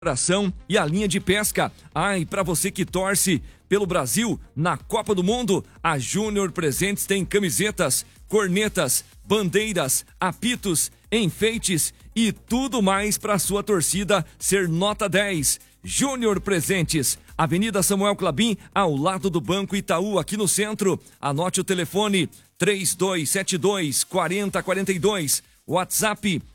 E a linha de pesca. Ai, para você que torce pelo Brasil na Copa do Mundo, a Júnior Presentes tem camisetas, cornetas, bandeiras, apitos, enfeites e tudo mais para sua torcida ser nota 10. Júnior Presentes, Avenida Samuel Clabim, ao lado do Banco Itaú, aqui no centro. Anote o telefone 3272-4042, WhatsApp